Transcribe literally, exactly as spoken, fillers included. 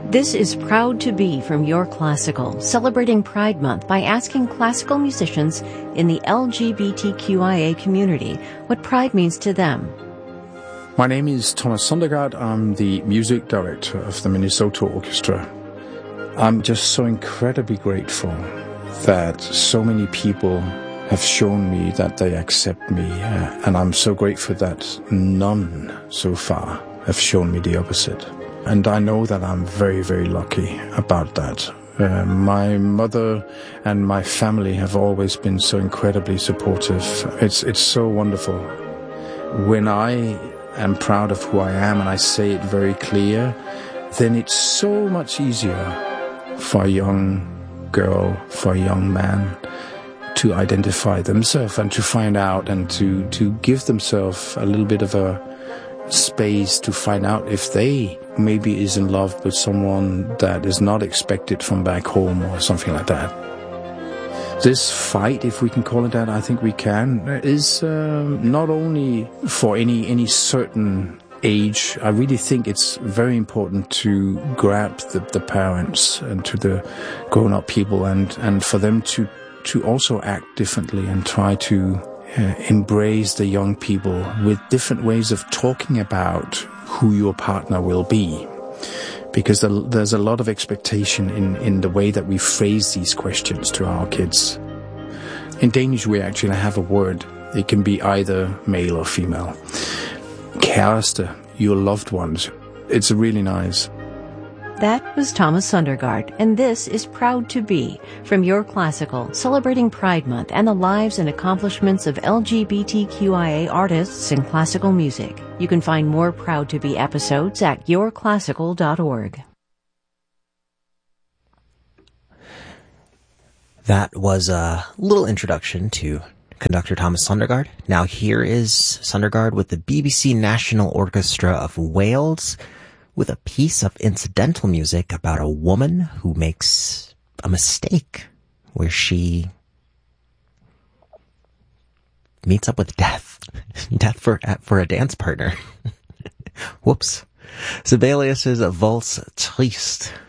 This is Proud to Be from Your Classical, celebrating Pride Month by asking classical musicians in the L G B T Q I A community what pride means to them. My name is Thomas Sondergaard. I'm the music director of the Minnesota Orchestra. I'm just so incredibly grateful that so many people have shown me that they accept me, uh, and I'm so grateful that none so far have shown me the opposite. And I know that I'm very, very lucky about that. Uh, my mother and my family have always been so incredibly supportive. It's it's so wonderful. When I am proud of who I am and I say it very clear, then it's so much easier for a young girl, for a young man to identify themselves and to find out and to, to give themselves a little bit of a space to find out if they maybe is in love with someone that is not expected from back home or something like that. This fight, if we can call it that, I think we can, is uh, not only for any any certain age. I really think it's very important to grab the, the parents and to the grown-up people and, and for them to, to also act differently and try to uh, embrace the young people with different ways of talking about who your partner will be. Because there's a lot of expectation in, in the way that we phrase these questions to our kids. In Danish, we actually have a word. It can be either male or female. Kæreste, your loved ones. It's really nice. That was Thomas Sondergaard, and this is Proud to Be from Your Classical, celebrating Pride Month and the lives and accomplishments of L G B T Q I A artists in classical music. You can find more Proud to Be episodes at your classical dot org. That was a little introduction to conductor Thomas Sondergaard. Now here is Sondergaard with the B B C National Orchestra of Wales with a piece of incidental music about a woman who makes a mistake where she meets up with death. Death for for a dance partner. Whoops. Sibelius's Valse Triste.